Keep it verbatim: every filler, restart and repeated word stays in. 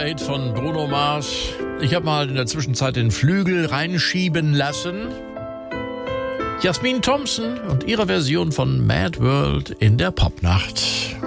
Von Bruno Mars. Ich habe mal in der Zwischenzeit den Flügel reinschieben lassen. Jasmin Thompson und ihre Version von Mad World in der Popnacht.